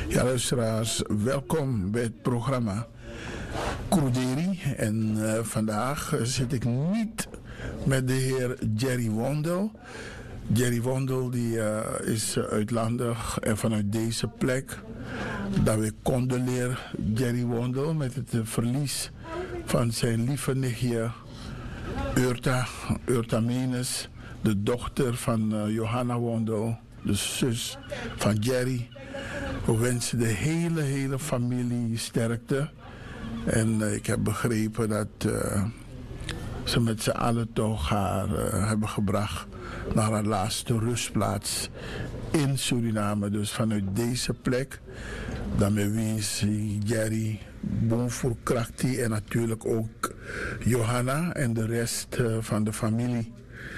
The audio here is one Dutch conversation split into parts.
Ja, luisteraars, welkom bij het programma Kruderi. En vandaag zit ik niet met de heer Jerry Wondel. Jerry Wondel die, is uitlandig en vanuit deze plek. Dat we condoleren Jerry Wondel met het verlies van zijn lieve nichtje Urta Menes, de dochter van Johanna Wondel, de zus van Jerry. We wensen de hele familie sterkte. En ik heb begrepen dat ze met z'n allen toch haar hebben gebracht naar haar laatste rustplaats in Suriname. Dus vanuit deze plek, daarmee wens Jerry bon voor krachtie en natuurlijk ook Johanna en de rest van de familie.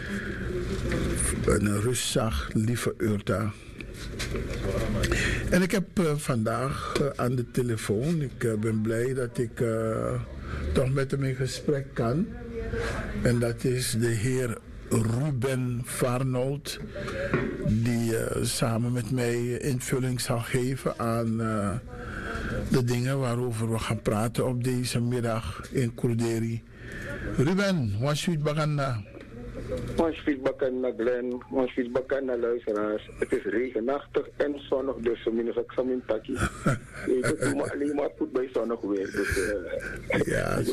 Een rustig, lieve Urta. En ik heb vandaag aan de telefoon, ik ben blij dat ik toch met hem in gesprek kan. En dat is de heer Ruben Farnold, die samen met mij invulling zal geven aan de dingen waarover we gaan praten op deze middag in Kruderi. Ruben, wat is het baganda? Ons feedback naar Glenn, ons feedback naar luisteraars. Het is regenachtig en zonnig, dus minus examen taki. Ik doe alleen maar goed bij zonnig weer. Dus ja,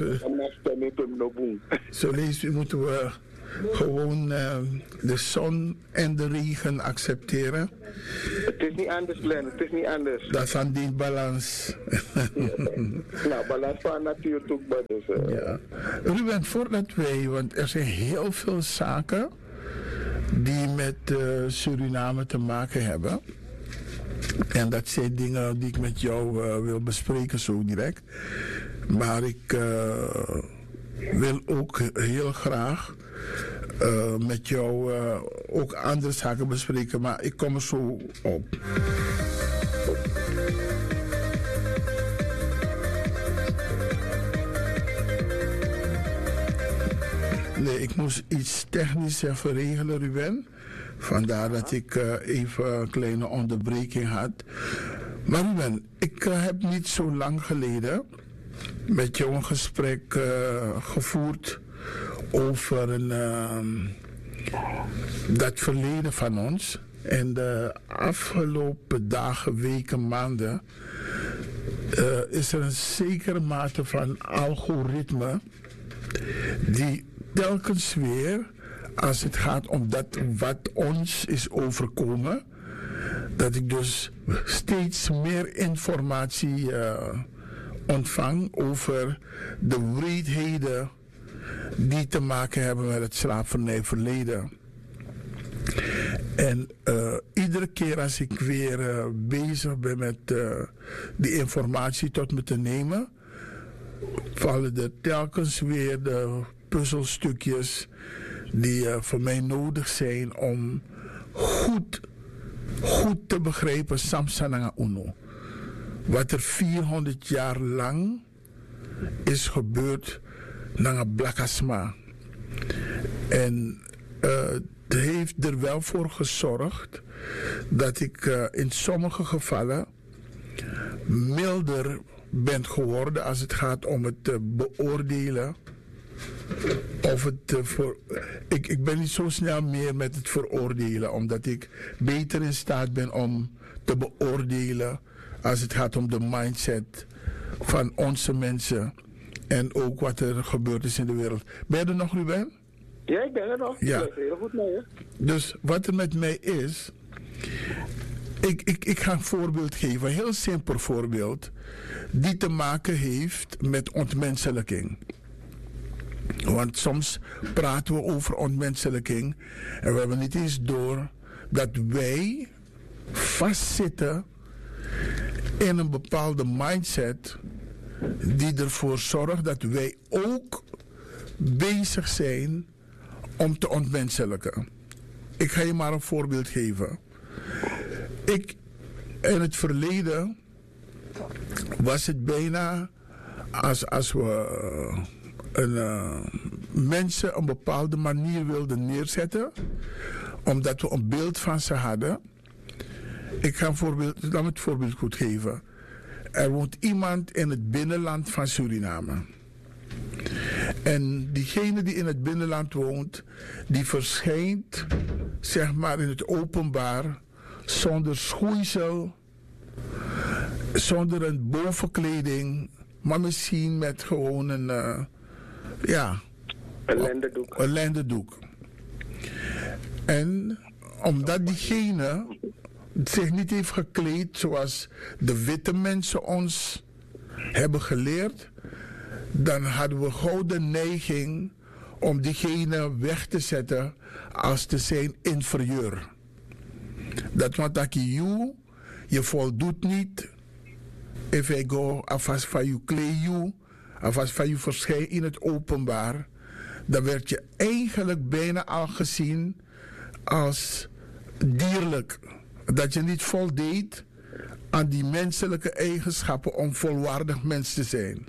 zo moeten we gewoon de zon en de regen accepteren. Het is niet anders, Glenn, het is niet anders. Dat is aan die balans. Nou, balans van natuur toch, dus. Ja. Ruben, voordat wij, want er zijn heel veel zaken die met Suriname te maken hebben. En dat zijn dingen die ik met jou wil bespreken zo direct. Maar ik wil ook heel graag met jou ook andere zaken bespreken, maar ik kom er zo op. Nee, ik moest iets technisch even regelen, Ruben. Vandaar dat ik even een kleine onderbreking had. Maar Ruben, ik heb niet zo lang geleden met jou een gesprek gevoerd over dat verleden van ons. En de afgelopen dagen, weken, maanden is er een zekere mate van algoritme die telkens weer, als het gaat om dat wat ons is overkomen, dat ik dus steeds meer informatie ontvang over de wreedheden die te maken hebben met het slavernijverleden. En iedere keer als ik weer bezig ben met die informatie tot me te nemen, vallen er telkens weer de puzzelstukjes die voor mij nodig zijn om goed te begrijpen Samsananga Uno. Wat er 400 jaar lang is gebeurd naar Blakasma. En het heeft er wel voor gezorgd dat ik in sommige gevallen milder ben geworden als het gaat om het beoordelen. Of het ik ben niet zo snel meer met het veroordelen, omdat ik beter in staat ben om te beoordelen als het gaat om de mindset van onze mensen en ook wat er gebeurd is in de wereld. Ben je er nog, Ruben? Ja, ik ben er nog. Ja. Ik ben heel goed mee, hè? Dus wat er met mij is, ik ga een voorbeeld geven, een heel simpel voorbeeld, die te maken heeft met ontmenselijking. Want soms praten we over ontmenselijking en we hebben niet eens door dat wij vastzitten in een bepaalde mindset die ervoor zorgt dat wij ook bezig zijn om te ontmenselijken. Ik ga je maar een voorbeeld geven. In het verleden was het bijna als we mensen een bepaalde manier wilden neerzetten, omdat we een beeld van ze hadden. Laat me het voorbeeld goed geven. Er woont iemand in het binnenland van Suriname. En diegene die in het binnenland woont, die verschijnt, zeg maar, in het openbaar, zonder schoeisel, zonder een bovenkleding, maar misschien met gewoon een lendendoek. En omdat diegene zich niet heeft gekleed zoals de witte mensen ons hebben geleerd, dan hadden we gauw de neiging om diegene weg te zetten als te zijn inferieur. Dat wat je voldoet niet. If I go afas van je kleed, afas van je verschijnt in het openbaar, dan werd je eigenlijk bijna al gezien als dierlijk. Dat je niet voldeed aan die menselijke eigenschappen om volwaardig mens te zijn.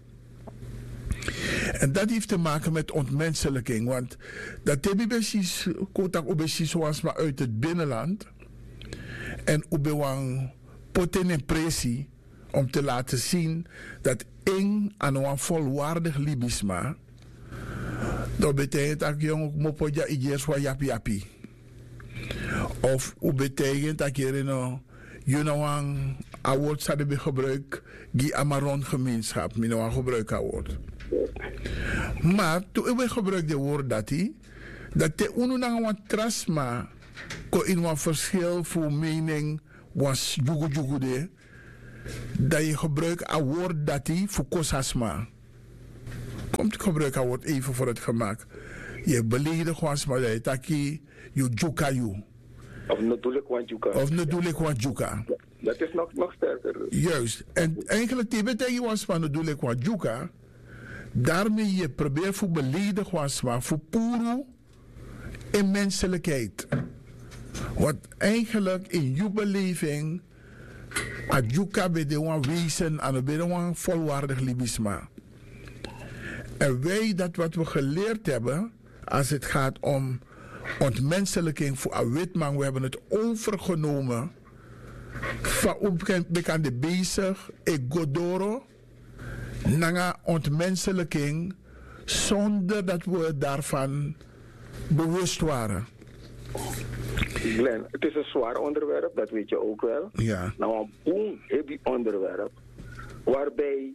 En dat heeft te maken met ontmenselijking. Want dat heb je precies, zoals maar uit het binnenland. En ubewang poten impressie om te laten zien dat aan een volwaardig libisma. Dat betekent dat je mopoja ijes wa yapi. Of u betekent dat je een award zou gebruiken die Amaron gemeenschap, een gebruik award. Maar toen we gebruiken de woord dat de ununang wat trasma ko in een verschil voor mening was jugu de, dat je gebruikt een woord dat voor kosasma. Komt te gebruiken woord even voor het gemak. Je beledig was maar dat je taki je juka you. Of natuurlijk wat juka. Dat is nog sterker. Juist. En eigenlijk die betekent was van natuurlijk wat juka. Daarmee je probeert voor beledig was maar voor puro in menselijkheid. Wat eigenlijk in je beleving at juka bij de one wezen aan de one volwaardig libisma. En wij dat wat we geleerd hebben als het gaat om ontmenselijking voor een witman, we hebben het overgenomen van onbekende bezig, ik godoro, naar ontmenselijking, zonder dat we daarvan bewust waren. Glenn, het is een zwaar onderwerp, dat weet je ook wel. Ja. Nou, een boom heavy onderwerp, waarbij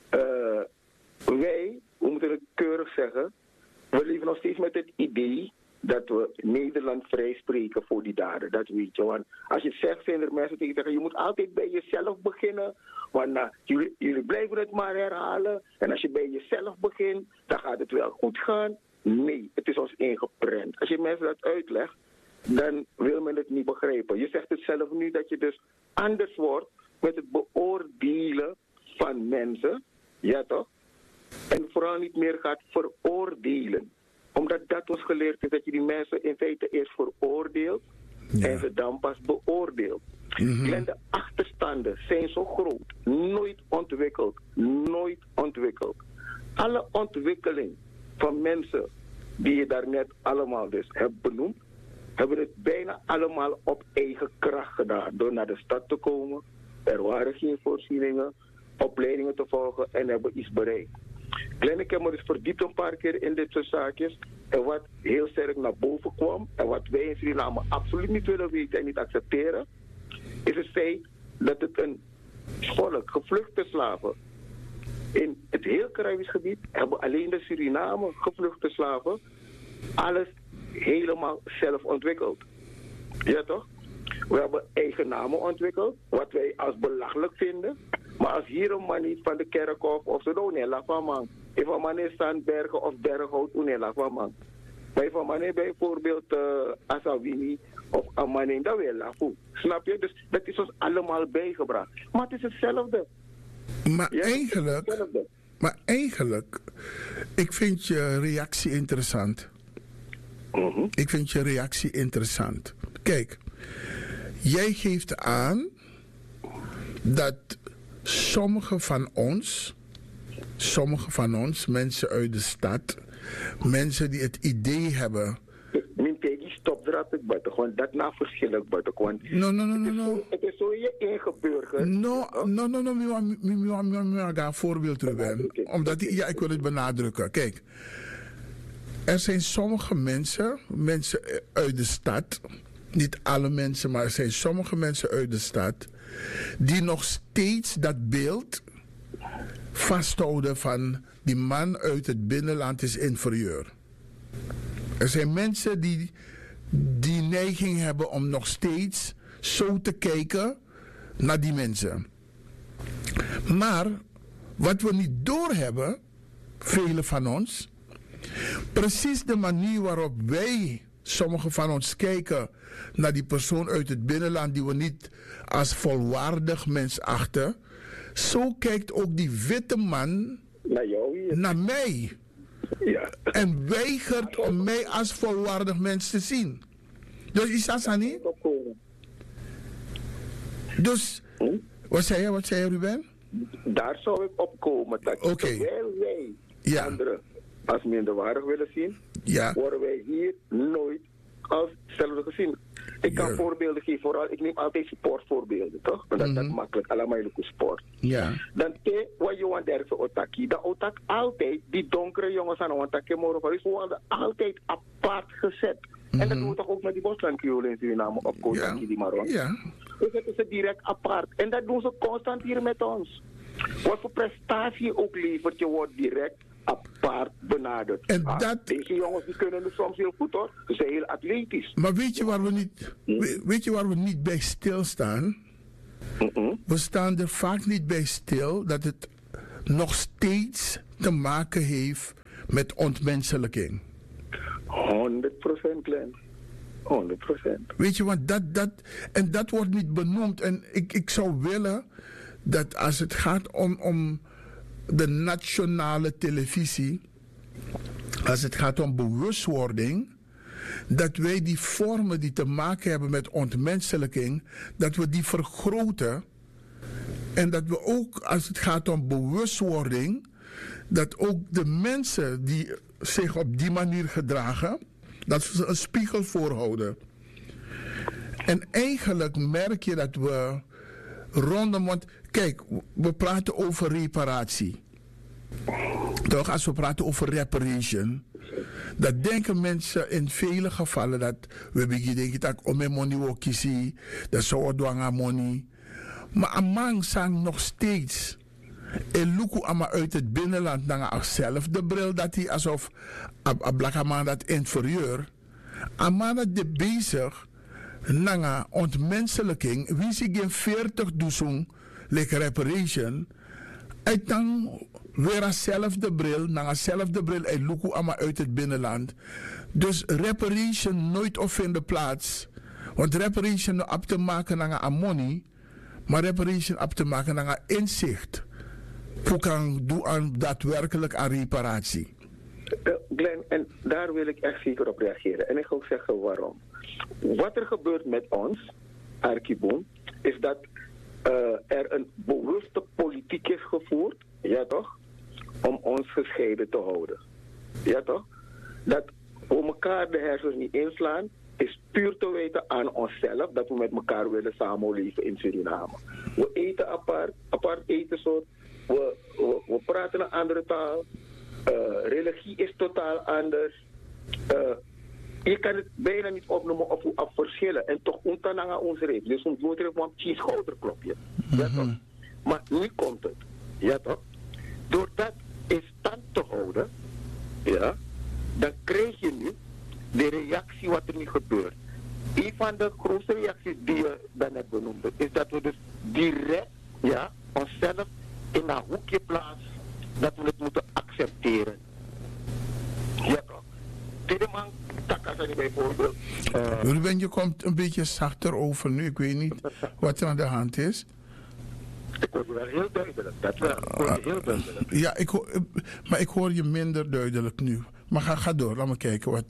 wij, we moeten het keurig zeggen, we leven nog steeds met het idee dat we Nederland vrijspreken voor die daden. Dat weet je. Want als je het zegt, zijn er mensen die zeggen, je moet altijd bij jezelf beginnen. Want jullie blijven het maar herhalen. En als je bij jezelf begint, dan gaat het wel goed gaan. Nee, het is ons ingeprent. Als je mensen dat uitlegt, dan wil men het niet begrijpen. Je zegt het zelf nu dat je dus anders wordt met het beoordelen van mensen. Ja toch? En vooral niet meer gaat veroordelen. Omdat dat ons geleerd is dat je die mensen in feite eerst veroordeelt en ze dan pas beoordeelt. En de achterstanden zijn zo groot, nooit ontwikkeld. Alle ontwikkeling van mensen die je daarnet allemaal dus hebt benoemd, hebben het bijna allemaal op eigen kracht gedaan. Door naar de stad te komen, er waren geen voorzieningen, opleidingen te volgen en hebben iets bereikt. Glenn, ik heb me dus verdiept een paar keer in dit soort zaakjes. En wat heel sterk naar boven kwam, en wat wij in Suriname absoluut niet willen weten en niet accepteren, is het feit dat het een volk, gevluchte slaven, in het heel Caribisch gebied hebben alleen de Suriname gevluchte slaven alles helemaal zelf ontwikkeld. Ja toch? We hebben eigen namen ontwikkeld, wat wij als belachelijk vinden. Maar als hier een man niet van de kerkhof of zo, dan is het van man. If een man is Sandbergen of Derghout, dan is het van man. Maar if een man is bijvoorbeeld Asawini of een man in dat wil laten. Snap je? Dus dat is ons allemaal bijgebracht. Maar het is hetzelfde. Maar eigenlijk, ik vind je reactie interessant. Ik vind je reactie interessant. Kijk, jij geeft aan dat sommige van ons, mensen uit de stad, mensen die het idee hebben. Min tegi stopdraad buitengewoon, dat na verschillend buitengewoon. No. Het is zo je ingeburgerd. No, ik ga een voorbeeld Ruben. Omdat ik wil het benadrukken. Kijk, er zijn sommige mensen uit de stad, niet alle mensen, maar er zijn sommige mensen uit de stad, die nog steeds dat beeld vasthouden van die man uit het binnenland is inferieur. Er zijn mensen die neiging hebben om nog steeds zo te kijken naar die mensen. Maar wat we niet doorhebben, velen van ons, precies de manier waarop wij, sommigen van ons, kijken naar die persoon uit het binnenland die we niet als volwaardig mens achten, zo kijkt ook die witte man naar jou hier. Naar mij. Ja. En weigert om mij als volwaardig mens te zien. Dus is dat zo niet? Dus, wat zei je Ruben? Daar zou ik op komen. Terwijl wij anderen als minderwaardig willen zien, worden wij hier nooit als hetzelfde gezien. Ik kan voorbeelden geven, vooral ik neem altijd sportvoorbeelden, toch? Want dat is makkelijk, allemaal sport. Ja. Dan wat je want derse otaki, dat otak altijd, die donkere jongens aan otaki moro, worden altijd apart gezet. En dat doen we toch ook met die Boslandkriolen in Suriname op Kotaki die Maron. Ja. We zetten ze direct apart. En dat doen ze constant hier met ons. Wat voor prestatie ook levert, je wordt direct apart benaderd. En deze jongens die kunnen dus soms heel goed hoor. Ze zijn heel atletisch. Maar weet je waar we niet bij stilstaan? We staan er vaak niet bij stil dat het nog steeds te maken heeft met ontmenselijking. 100% Glenn. 100%. Weet je, want dat wordt niet benoemd. En ik zou willen dat als het gaat om de nationale televisie, als het gaat om bewustwording, dat wij die vormen die te maken hebben met ontmenselijking, dat we die vergroten. En dat we ook, als het gaat om bewustwording, dat ook de mensen die zich op die manier gedragen, dat we ze een spiegel voorhouden. En eigenlijk merk je dat we rondom, want kijk, we praten over reparatie. Toch, als we praten over reparation, dat denken mensen in vele gevallen dat we denken dat om money wo kisi, dat zo dwanga money. Maar amang sang nog steeds. En luku ama uit het binnenland naar zelf de bril dat hij alsof blakaman dat inferieur. Ama dat de bezig naar ontmenselijking, wie zich in 40 doezoen, like reparation, uit dan weer eenzelfde bril, naar eenzelfde bril en luku ama uit het binnenland. Dus reparation nooit of in de plaats. Want reparation op te maken naar money, maar reparation op te maken naar inzicht. Hoe kan doen aan daadwerkelijk aan reparatie? Glenn, en daar wil ik echt zeker op reageren. En ik ga ook zeggen waarom. Wat er gebeurt met ons, Arkiboom, is dat er een bewuste politiek is gevoerd, ja toch, om ons gescheiden te houden. Ja toch? Dat we elkaar de hersens niet inslaan, is puur te weten aan onszelf dat we met elkaar willen samenleven in Suriname. We eten apart eten soort. We praten een andere taal. Religie is totaal anders. Je kan het bijna niet opnoemen op verschillen. En toch ontananga onze reden. Dus ons moet er een schouderklopje. Ja toch? Maar nu komt het. Ja toch? Door dat in stand te houden, ja, dan krijg je nu de reactie wat er nu gebeurt. Een van de grootste reacties die je daarnet benoemde, is dat we dus direct, ja, onszelf in een hoekje plaatsen dat we het moeten accepteren. Ja toch? Tweede man, Takasani bijvoorbeeld. Ruben, je komt een beetje zachter over nu. Ik weet niet wat er aan de hand is. Ik hoor je wel heel duidelijk. Dat wel. Ik hoor je heel duidelijk. Ja, maar ik hoor je minder duidelijk nu. Maar ga door. Laat me kijken wat...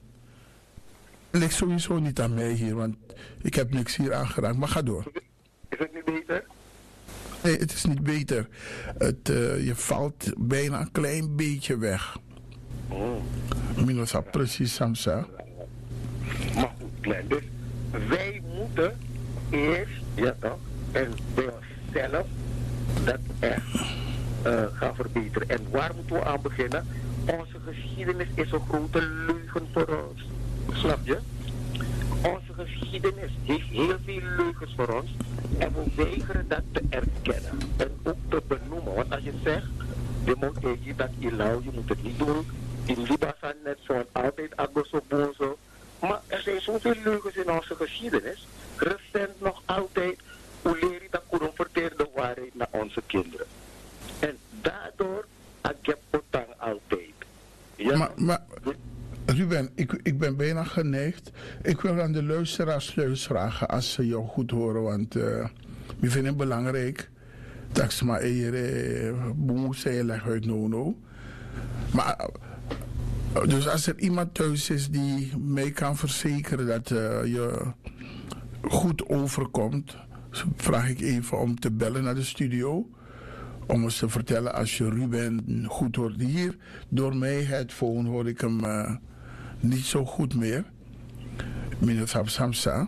Het ligt sowieso niet aan mij hier, want ik heb niks hier aangeraakt. Maar ga door. Is het nu beter? Nee, het is niet beter. Je valt bijna een klein beetje weg. Minosa, precies, Samsa. Glenn. Dus wij moeten eerst, ja toch, en bij onszelf dat echt gaan verbeteren. En waar moeten we aan beginnen? Onze geschiedenis is een grote leugen voor ons. Snap je? Onze geschiedenis heeft heel veel leugens voor ons. En we weigeren dat te erkennen. En ook te benoemen. Want als je zegt, je moet dat je moet het niet doen. In Libasan net zo, altijd agoso bozo. Maar er zijn zoveel leugens in onze geschiedenis. Recent nog altijd, hoe leer je dat kunnen vertellen de waarheid naar onze kinderen. En daardoor, ik heb potang altijd. Ja? Maar Ruben, ik ben bijna geneigd. Ik wil aan de luisteraars vragen als ze jou goed horen, want we vinden het belangrijk dat ze maar boem zeggen leg uit no. Maar dus als er iemand thuis is die mij kan verzekeren dat je goed overkomt, vraag ik even om te bellen naar de studio. Om eens te vertellen als je Ruben goed hoort. Hier, door mij, headphone, hoor ik hem niet zo goed meer. Meneer Samsa.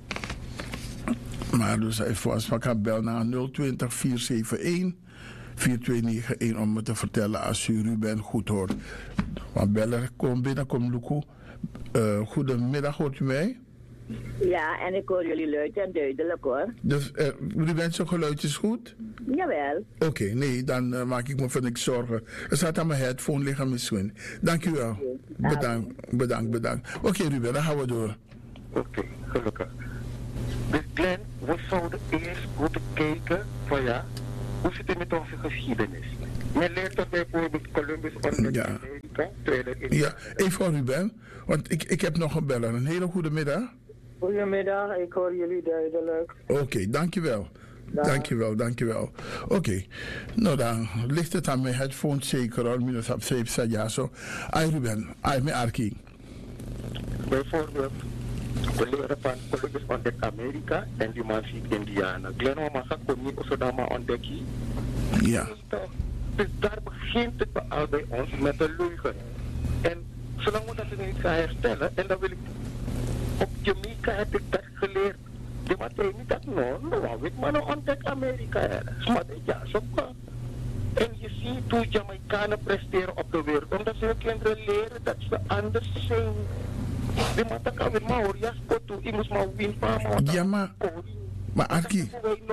Maar dus even als ik kan bellen naar 020 471 4291 om me te vertellen als u Ruben goed hoort. Want bellen, kom binnen, kom Luku. Goedemiddag, hoort u mij? Ja, en ik hoor jullie luid en duidelijk hoor. Dus Ruben, zijn geluid is goed? Jawel. Oké, nee, dan maak ik me voor niks zorgen. Er staat aan mijn headphone liggen misschien. Dank u wel. Bedankt. Oké, Ruben, dan gaan we door. Oké, gelukkig. Dus Glenn, we zouden eerst moeten kijken van ja, hoe zit het met onze geschiedenis? Men leert dat bijvoorbeeld Columbus ontdekte Amerika, Ja, even voor Ruben, want ik heb nog een beller. Een hele goede middag. Goedemiddag, ik hoor jullie duidelijk. Oké, dankjewel. Dankjewel. Oké, nou dan ligt het aan mijn headphone zeker al. Minus op 5 jaar zo. Ai Ruben, ai me arki. Bijvoorbeeld, we leren van Columbus ontdekt Amerika en die man ziet Indiana. Glenn Omasa kon niet zo maar ontdekken. Ja. Dus daar begint het al bij ons met de leugen. En zolang we dat niet gaan herstellen, en dan wil ik, op Jamaica heb ik dat geleerd. Die man zei niet dat, no, weet maar nou ontdek Amerika. Maar ja, zo kan. En je ziet hoe Jamaicanen presteren op de wereld, omdat ze hun kinderen leren dat ze anders zijn. Die man kan weer maar hoor, ja, spotu, ik moest maar win van. Ja, maar Arki.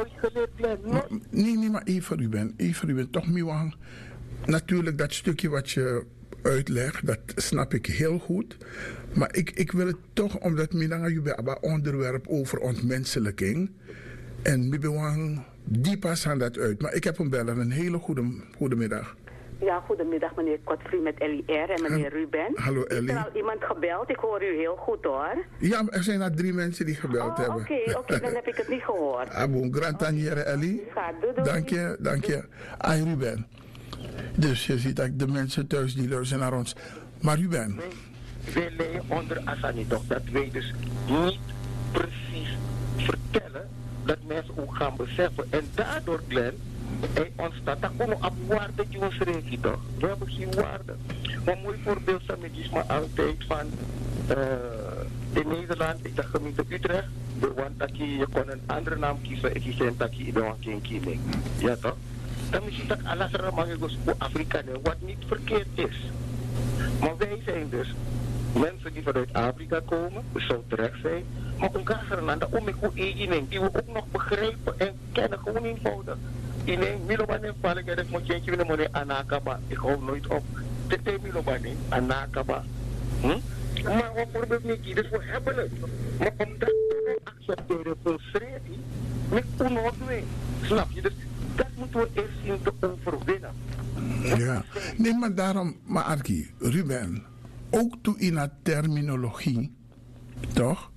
Nee, maar even Ruben, toch Miwang. Natuurlijk dat stukje wat je uitlegt, dat snap ik heel goed. Maar ik wil het toch, omdat Minanga Jube onderwerp over ontmenselijking. En Miwang, die pas aan dat uit. Maar ik heb hem bellen. Een hele goede middag. Ja, goedemiddag meneer Godfrey met LIR en meneer Ruben. Hallo Ellie. Is er al iemand gebeld? Ik hoor u heel goed hoor. Ja, er zijn al 3 mensen die gebeld hebben. Oké, dan heb ik het niet gehoord. Abon, grantaniere Ellie. Doei. Dank je. Ai Ruben. Dus je ziet dat de mensen thuis die luisteren naar ons. Maar Ruben. Wij leiden onder Asani toch dat wij dus niet precies vertellen dat mensen ook gaan beseffen. En daardoor, Glenn, hij ontstaat dat gewoon op waarde die ons rekenen toch. We hebben geen waarde. Maar een mooi voorbeeld is maar altijd van in Nederland, ik dacht gemeente Utrecht, je kon een andere naam kiezen, ik kies een taki, ik ben geen kiening. Ja toch? Dan is het alles ramangos voor Afrika, wat niet verkeerd is. Maar wij zijn dus mensen die vanuit Afrika komen, dat zou terecht zijn, maar ook Gazarenanda, om ik ook één die we ook nog begrijpen en kennen, gewoon eenvoudig. In een milobane vallen, ik moet je even een anakaba, ik hou nooit op. Tete milobane, anakaba. Maar bijvoorbeeld niet, dus we hebben het. Maar omdat we accepteren voor Sredi, met onhouding. Snap je? Dus dat moeten we eerst zien te overwinnen. Ja, nee, maar daarom, maar Arki, Ruben, ook toe in haar terminologie, toch?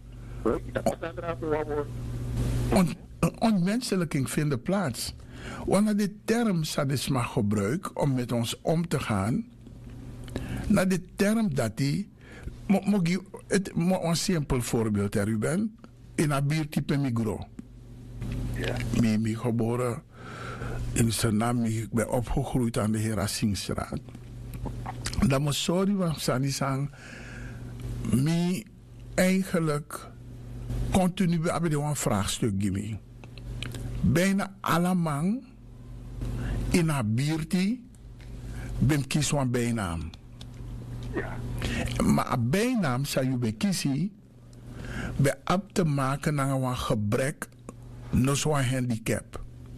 Ontmenselijking vindt plaats. Wanneer de term sadisme gebruikt om met ons om te gaan, naar de term dat die, een simpel voorbeeld, Ruben, in een biertype migro. Ja. Ik geboren in Suriname, ik ben opgegroeid aan de Herassingstraat. Dan moet sorry van Sanisang, eigenlijk continu hebben we een vraagstuk, Gimi. Bijna allemaal in haar buurt ben kies een bijnaam. Ja. Maar een bijnaam zou je bij kiezen bij op te maken naar een gebrek, naar zo'n handicap.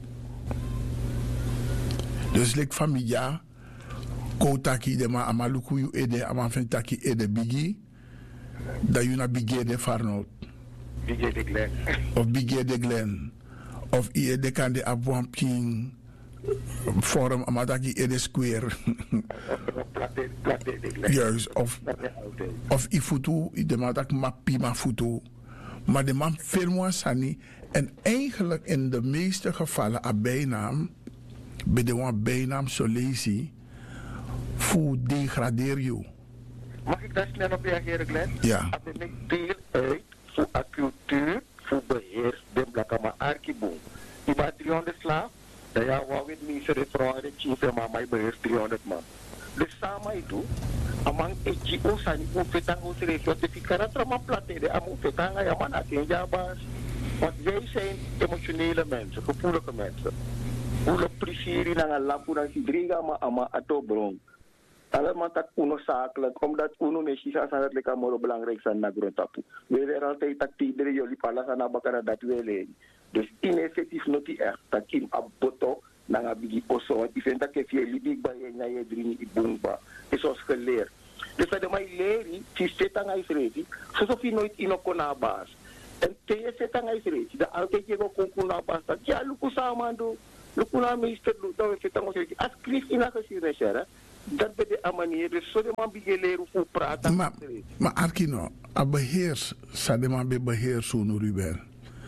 Dus like familia, kotaki de ma amaluku yu ede amafentaki ede bigi, dat je na bigi de farnoot. Bigé de Glen. Of bigi de Glen. Of ie de kan de abwamping forum amataki ede square. Platte de Glen. Juist. Of i futu, de matak mapi ma futu. Maar de man veel sani. En eigenlijk in de meeste gevallen een bijnaam, bij de bijnaam zo lezen, voor degradeer je. Mag ik daar snel op reageren, Glenn? Ja. Dat ik deel uit voor cultuur, voor beheer, de blakama arkiboom. Die maar 300 slaaf, dat ja, wou het niet zo de vrouw en chief en mama beheert 300 man. Dus samen het doen, amang EGO sani ufetang usere, want de fikara trama platte, de amu ufetang ay aman atin jabas. Want wij zijn emotionele mensen, gevoelige mensen. Hoe presirie naar een lampu naar sidriga maar ama atobron. Allemaal dat zakelijk, omdat uno mesisa sangat lekker moro belangrijk zijn naar grondtapu. We willen altijd dat iedereen jullie palas aan bakara dat we leen. Dus ineffectief not echt dat kim aboto naar een bigi osso. Want ik vind dat ik je libig bij je naar je drie ibumba. Is ons geleerd. Dus dat de mij leren, die zit aan Israël, alsof je nooit in een baas. En tegen zit aan Israël, dat altijd je ook kon baas. Ja, luku samen doen. Luku na meester doen, dat we zitten aan Israël. Als Christ in een gezin dat bij de manier, dus zo de man begint leren hoe praten. Maar Arkino, a beheers, Sadema be beheers zo'n Ruben.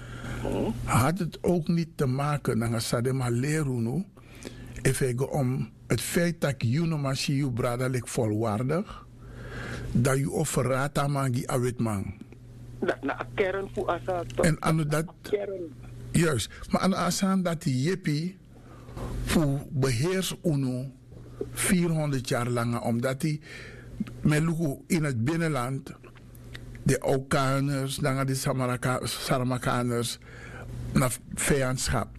Had het ook niet te maken met Sadema leren, even om het feit dat je nog je bradelijk volwaardig, dat je overraad aan die awitman. Dat na een kern voor Asa. En aan dat, juist, maar aan Asa dat die jeppie voor beheers uno 400 jaar lang, omdat hij met in het binnenland de Aukaners, dan de Saramakaners naar vijandschap.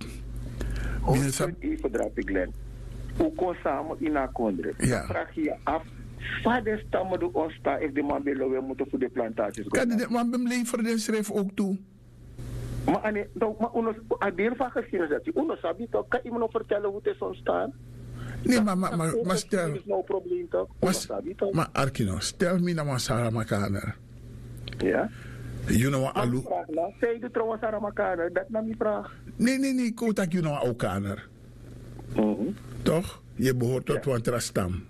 Even drapen, Glenn. Hoe kon samen in haar kondre? Ja. Vraag je af, vader stammen de onsta if de man willen we moeten voor de plantages gaan. Kan de man bij leveren de schrijf ook toe? Maar uno adeel van geschiedenis dat je uno sabi toch, kan iemand nog vertellen hoe het is ontstaan? Nee, maar stel. Er is no probleem toch? Maar Arkino, stel me nou een Saramakaner. Ja? You know alu. Zeg je trouwens Saramakaner, dat nam je vraag. Nee, ik hoor dat je nou een Aukaner. Toch? Je behoort tot een trastam.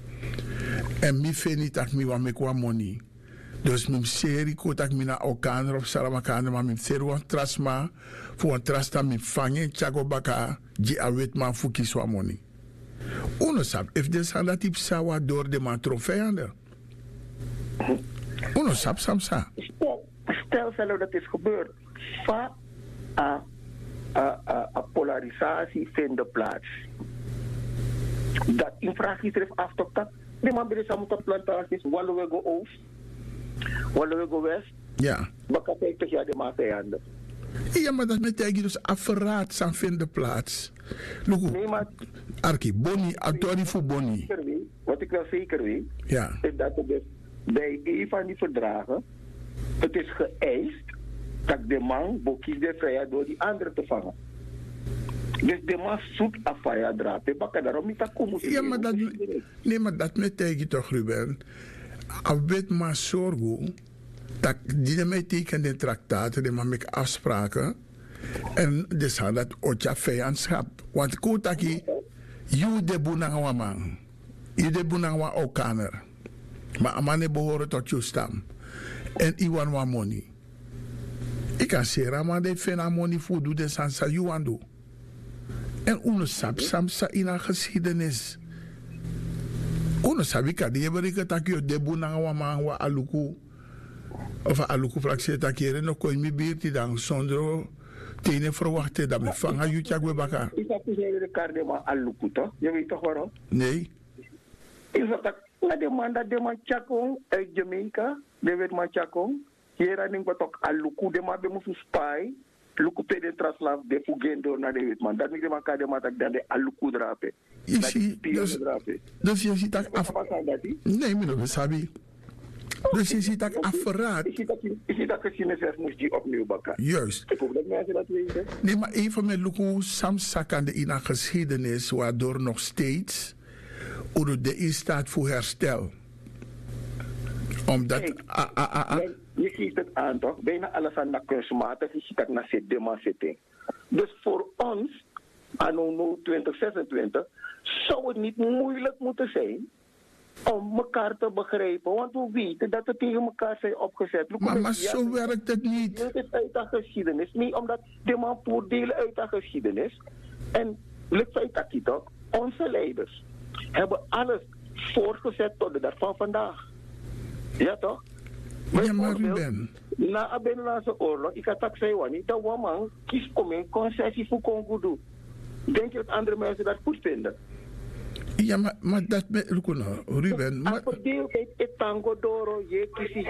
En mi vind niet dat mi wat me kwa money. Dus mijn serie ko tak mina Aukaner of Saramakaner, maar mijn serie een trasma voor een trastam mi vangen chago baka die awitman voor kiswa money. Uno sap, if des aan dat type sawa door de man trofeeander. Uno sap samsa. Stel dat is gebeurd. Va a polarisatie vindt plaats. Dat infractie treft af tot dat. De man bij de plantages, Wallowego Oost, Wallowego West. Ja. Baka 50 jaar de man vijanden. Ja, maar dat betekent dus afferaat zijn vinden plaats. Nee, maar Arki, Boni, Atori voor Boni. Wat ik wel zeker weet, ja, is dat het dus bij een van die verdragen, het is geëist dat de man kiest de vrijheid door die andere te vangen. Dus de man zoekt een vijand draad. Daarom niet dat komen. Ja, maar dat, nee, maar dat betekent toch, Ruben? Abet maar zorgen dat die mij tekenen de traktaten, die maken afspraken. En dus had dat ook vijandschap. Want kootaki, je de boenangwa man. Je de boenangwa Aukaner. Maar amane behoren tot je stam. En iwan wa money. Ik kan zeggen, maar de fena money voor doe de sansa juandu. En uno sap samsa in een geschiedenis. Uno sabi ka die hebben dat je de boenangwa man wa aluku. Of aluku fractie dat je no kon mi bier dan zonder tenen verwachten dat me vangen je chakwe baka. Is dat de kardema aluku toch? Je weet toch waarom? Nee. Is dat de man chakong uit Jamaica, de weet man chakong. Hier running wat ook al luku de maar de moesten spy. Luku pe de traslaaf de fugen door naar de witman. Dat niet de maar de maar dat de al luku drapen. Je ziet, dus je ziet dat af... Nee, meneer Besabi. Dus je ziet dat afverraad. Is het dat geschiedenis moest die opnieuw bakken? Juist. Ik hoop dat mensen dat weten. Nee, maar even met Luku samsakande in een geschiedenis waardoor nog steeds de is staat voor herstel. Omdat... Je ziet het aan toch? Bijna alles aan de kunstmatig. Je ziet dat naar zitting. Dus voor ons, anno 2026, zou het niet moeilijk moeten zijn om elkaar te begrijpen. Want we weten dat we tegen elkaar zijn opgezet. Maar zo werkt het niet. Het is uit de geschiedenis. Nee, omdat de man voordelen uit de geschiedenis. En lukt feit dat toch? Onze leiders hebben alles voortgezet tot de dag van vandaag. Ja toch? Ja, maar Ruben. Na de Binnenlandse oorlog, ik had gezegd, niet dat man kiest om een concessie voor Congo doen. Denk je dat andere mensen dat goed vinden? Ja, maar dat met Ruben. Maar verdeeldheid is tango doro, je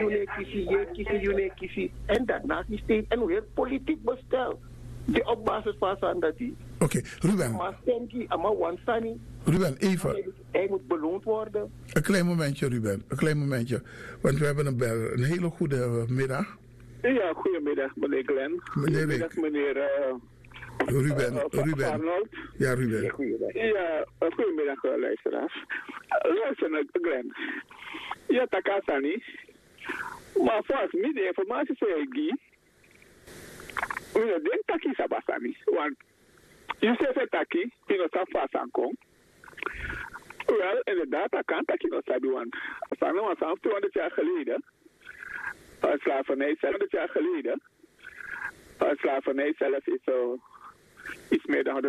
kiesi. En daarnaast is het en weer politiek bestel. De op basis van dat die. Oké, Ruben. Maar Senki, maar Wansani. Ruben, even. Hij moet beloond worden. Een klein momentje, Ruben. Een klein momentje. Want we hebben een bel. Een hele goede middag. Ja, goedemiddag, meneer Glenn. Goedemiddag, meneer... Ruben. Arnold. Ja, Ruben. Ja, goedemiddag, luisteraars. Luister naar Glenn. Ja, Takasani. Maar volgens mij, de informatie zei ik, we denk dat ik sabasani. Want je zegt dat ik in het afwas aankom. Wel, inderdaad, dat kan dat ik nog sabi. Want als we was 200 jaar geleden, slavernij 200 jaar geleden, slavernij zelf is zo iets meer dan